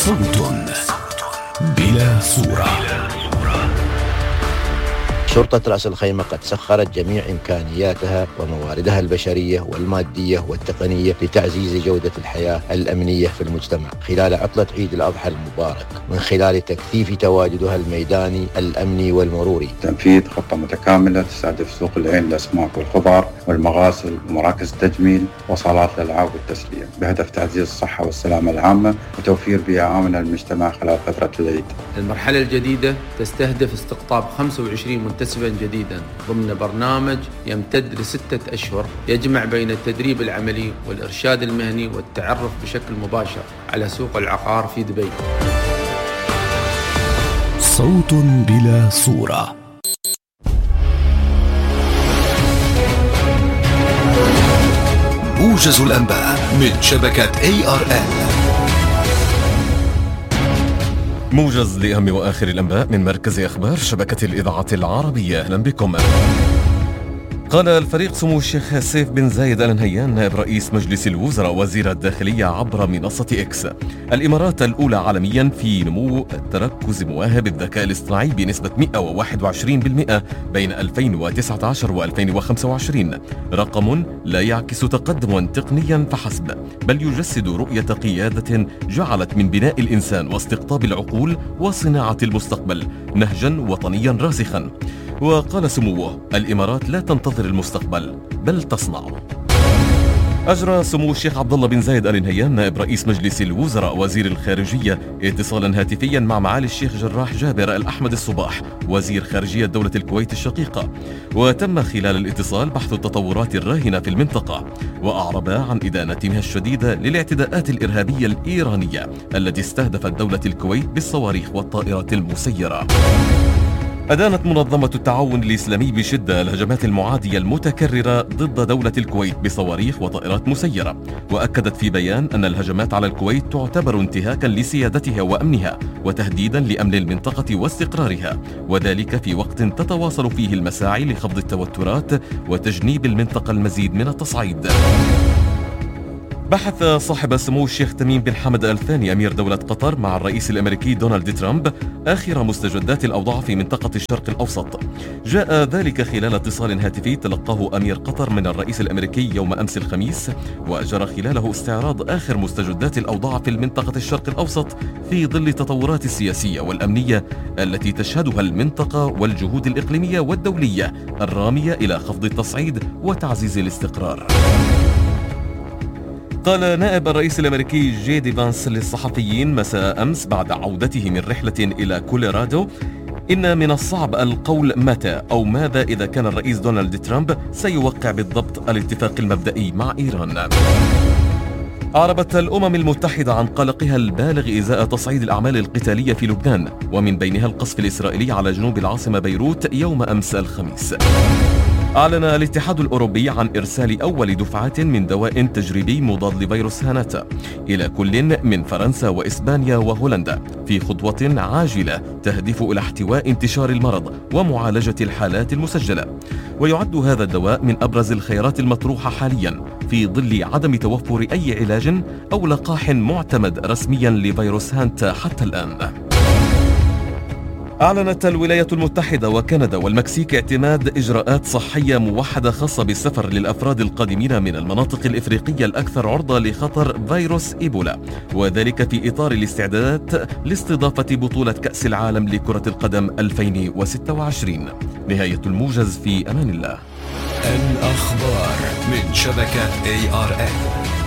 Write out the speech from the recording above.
صوت بلا صورة. شرطة رأس الخيمة قد سخرت جميع إمكانياتها ومواردها البشرية والمادية والتقنية لتعزيز جودة الحياة الأمنية في المجتمع خلال عطلة عيد الأضحى المبارك، من خلال تكثيف تواجدها الميداني الأمني والمروري. تنفيذ خطة متكاملة تستهدف سوق العين للأسماك والخضار والمغاسل ومراكز التجميل وصالات الألعاب والتسلية، بهدف تعزيز الصحة والسلامة العامة وتوفير بيئة آمنة للمجتمع خلال فترة العيد. المرحلة الجديدة تستهدف استقطاب 25 منتسبا جديدا ضمن برنامج يمتد ل6 أشهر، يجمع بين التدريب العملي والإرشاد المهني والتعرف بشكل مباشر على سوق العقار في دبي. صوت بلا صورة. موجز الأنباء من شبكة ARN. موجز لأهم وآخر الأنباء من مركز أخبار شبكة الإذاعة العربية. أهلا بكم. قال الفريق سمو الشيخ سيف بن زايد آل نهيان نائب رئيس مجلس الوزراء وزير الداخلية عبر منصة إكس: الإمارات الأولى عالميا في نمو تركز مواهب الذكاء الاصطناعي بنسبة 121% بين 2019 و2025، رقم لا يعكس تقدما تقنيا فحسب، بل يجسد رؤية قيادة جعلت من بناء الإنسان واستقطاب العقول وصناعة المستقبل نهجا وطنيا راسخا. وقال سموه: الإمارات لا تنتظر المستقبل بل تصنعه. أجرى سمو الشيخ عبد الله بن زايد آل نهيان نائب رئيس مجلس الوزراء وزير الخارجية اتصالا هاتفيا مع معالي الشيخ جراح جابر الأحمد الصباح وزير خارجية دولة الكويت الشقيقة، وتم خلال الاتصال بحث التطورات الراهنة في المنطقة، وأعربا عن إدانتها الشديدة للاعتداءات الإرهابية الإيرانية التي استهدفت دولة الكويت بالصواريخ والطائرات المسيرة. أدانت منظمة التعاون الإسلامي بشدة الهجمات المعادية المتكررة ضد دولة الكويت بصواريخ وطائرات مسيرة، وأكدت في بيان أن الهجمات على الكويت تعتبر انتهاكا لسيادتها وأمنها وتهديدا لأمن المنطقة واستقرارها، وذلك في وقت تتواصل فيه المساعي لخفض التوترات وتجنيب المنطقة المزيد من التصعيد. بحث صاحب سمو الشيخ تميم بن حمد آل ثاني أمير دولة قطر مع الرئيس الأمريكي دونالد ترامب آخر مستجدات الأوضاع في منطقة الشرق الأوسط. جاء ذلك خلال اتصال هاتفي تلقاه أمير قطر من الرئيس الأمريكي يوم أمس الخميس، وأجرى خلاله استعراض آخر مستجدات الأوضاع في المنطقة الشرق الأوسط في ظل التطورات السياسية والأمنية التي تشهدها المنطقة والجهود الإقليمية والدولية الرامية إلى خفض التصعيد وتعزيز الاستقرار. قال نائب الرئيس الأمريكي جي دي فانس للصحفيين مساء أمس بعد عودته من رحلة إلى كولورادو: إن من الصعب القول متى أو ماذا إذا كان الرئيس دونالد ترامب سيوقع بالضبط الاتفاق المبدئي مع إيران. أعربت الأمم المتحدة عن قلقها البالغ إزاء تصعيد الأعمال القتالية في لبنان، ومن بينها القصف الإسرائيلي على جنوب العاصمة بيروت يوم أمس الخميس. أعلن الاتحاد الأوروبي عن إرسال أول دفعة من دواء تجريبي مضاد لفيروس هانتا إلى كل من فرنسا وإسبانيا وهولندا في خطوة عاجلة تهدف إلى احتواء انتشار المرض ومعالجة الحالات المسجلة. ويعد هذا الدواء من أبرز الخيارات المطروحة حاليا في ظل عدم توفر أي علاج أو لقاح معتمد رسميا لفيروس هانتا حتى الآن. أعلنت الولايات المتحدة وكندا والمكسيك اعتماد إجراءات صحية موحدة خاصة بالسفر للأفراد القادمين من المناطق الإفريقية الأكثر عرضة لخطر فيروس إيبولا، وذلك في إطار الاستعدادات لاستضافة بطولة كأس العالم لكرة القدم 2026. نهاية الموجز، في أمان الله. الأخبار من شبكة ARN.